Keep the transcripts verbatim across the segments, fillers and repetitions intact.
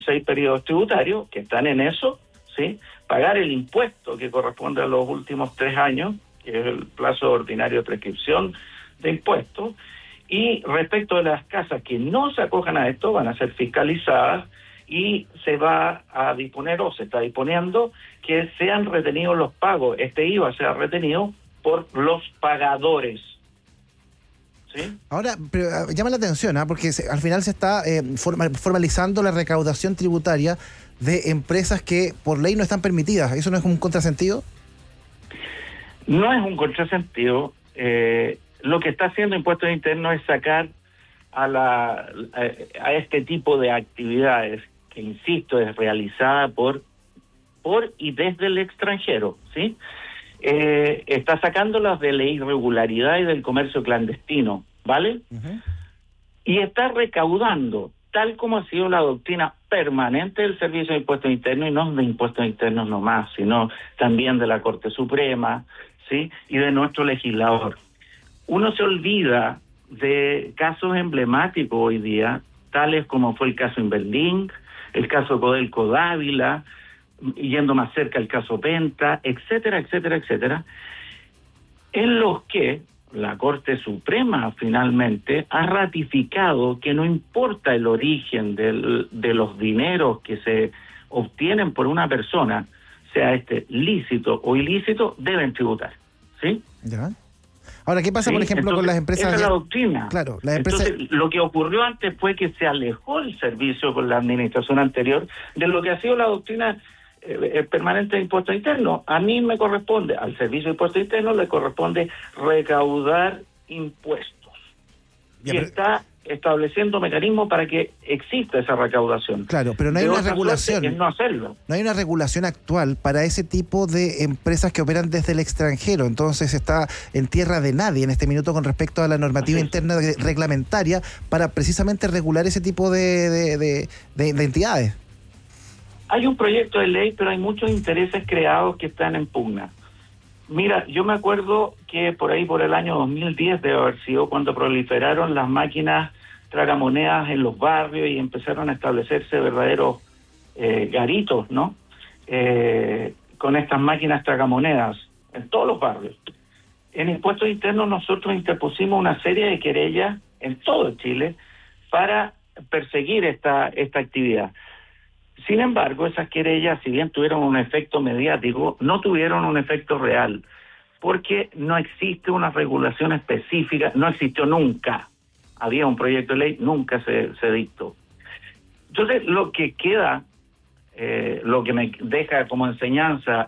seis periodos tributarios que están en eso, ¿sí? Pagar el impuesto que corresponde a los últimos tres años, que es el plazo ordinario de prescripción de impuestos, y respecto de las casas que no se acojan a esto, van a ser fiscalizadas y se va a disponer, o se está disponiendo, que sean retenidos los pagos. Este I V A sea retenido por los pagadores. ¿Sí? Ahora, pero, uh, llama la atención, ¿eh? Porque se, al final se está eh, formal, formalizando la recaudación tributaria de empresas que por ley no están permitidas. ¿Eso no es un contrasentido? No es un contrasentido. Eh, lo que está haciendo Impuestos Internos es sacar a, la, a, a este tipo de actividades, que insisto, es realizada por, por y desde el extranjero, ¿sí? Eh, está sacándolas de la irregularidad y del comercio clandestino, ¿vale? Uh-huh. Y está recaudando, tal como ha sido la doctrina permanente del Servicio de Impuestos Internos, y no de Impuestos Internos nomás, sino también de la Corte Suprema, ¿sí? Y de nuestro legislador. Uno se olvida de casos emblemáticos hoy día, tales como fue el caso Inverlink, el caso Codelco Dávila, yendo más cerca el caso Penta, etcétera, etcétera, etcétera, en los que la Corte Suprema finalmente ha ratificado que no importa el origen del, de los dineros que se obtienen por una persona, sea este lícito o ilícito, deben tributar, ¿sí? Ya. Ahora, ¿qué pasa, sí, por ejemplo, entonces, con las empresas? Esa es la doctrina. Claro, las empresas... Entonces, lo que ocurrió antes fue que se alejó el servicio con la administración anterior de lo que ha sido la doctrina eh, permanente de impuestos internos. A mí me corresponde, al Servicio de Impuestos Internos le corresponde recaudar impuestos. Ya, y pero... está estableciendo mecanismos para que exista esa recaudación. Claro, pero no hay de una regulación. Es no hacerlo. No hay una regulación actual para ese tipo de empresas que operan desde el extranjero. Entonces está en tierra de nadie en este minuto con respecto a la normativa Así interna de, reglamentaria para precisamente regular ese tipo de, de, de, de, de entidades. Hay un proyecto de ley, pero hay muchos intereses creados que están en pugna. Mira, yo me acuerdo que por ahí, por el año dos mil diez, debe haber sido cuando proliferaron las máquinas tragamonedas en los barrios y empezaron a establecerse verdaderos eh, garitos, ¿no? Eh, con estas máquinas tragamonedas en todos los barrios. En Impuestos Internos nosotros interpusimos una serie de querellas en todo Chile para perseguir esta, esta actividad. Sin embargo, esas querellas, si bien tuvieron un efecto mediático, no tuvieron un efecto real, porque no existe una regulación específica, no existió nunca. Había un proyecto de ley, nunca se, se dictó. Entonces, lo que queda, eh, lo que me deja como enseñanza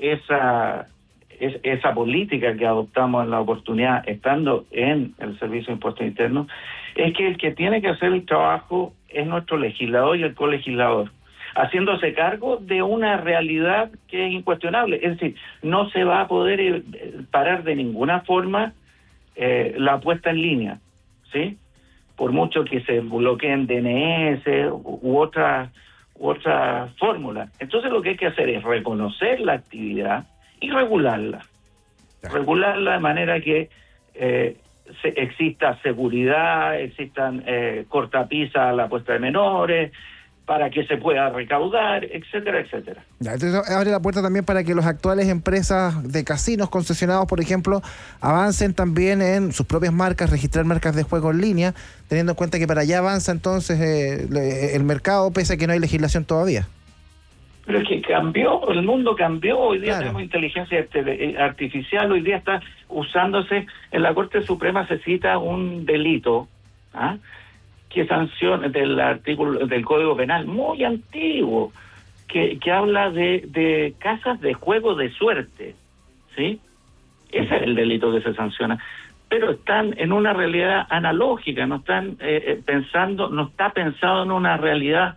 esa, es, esa política que adoptamos en la oportunidad, estando en el Servicio de Impuestos Internos, es que el que tiene que hacer el trabajo es nuestro legislador y el colegislador, haciéndose cargo de una realidad que es incuestionable. Es decir, no se va a poder parar de ninguna forma eh, la puesta en línea, ¿sí? Por mucho que se bloqueen D N S u, u otra u otra fórmula. Entonces lo que hay que hacer es reconocer la actividad y regularla. Regularla de manera que eh, se, exista seguridad, existan eh, cortapisas a la puesta de menores, para que se pueda recaudar, etcétera, etcétera. Ya, entonces abre la puerta también para que las actuales empresas de casinos concesionados, por ejemplo, avancen también en sus propias marcas, registrar marcas de juego en línea, teniendo en cuenta que para allá avanza entonces eh, el mercado, pese a que no hay legislación todavía. Pero es que cambió, el mundo cambió, hoy día claro. Tenemos inteligencia artificial, hoy día está usándose, en la Corte Suprema se cita un delito, ¿ah? que sanciona del artículo del Código Penal muy antiguo, que, que habla de, de casas de juego de suerte, ¿sí? Ese es el delito que se sanciona. Pero están en una realidad analógica, no están eh, pensando, no está pensado en una realidad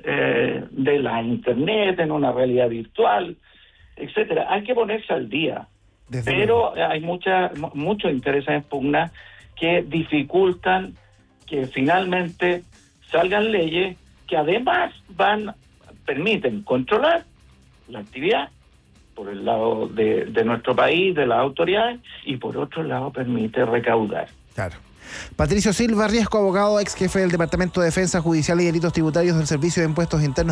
eh, de la internet, en una realidad virtual, etcétera. Hay que ponerse al día. Desde pero luego. Hay mucha, muchos intereses en pugna que dificultan que finalmente salgan leyes que además van permiten controlar la actividad por el lado de, de nuestro país, de las autoridades, y por otro lado permite recaudar. Claro. Patricio Silva Riesco, abogado, ex jefe del Departamento de Defensa Judicial y Delitos Tributarios del Servicio de Impuestos Internos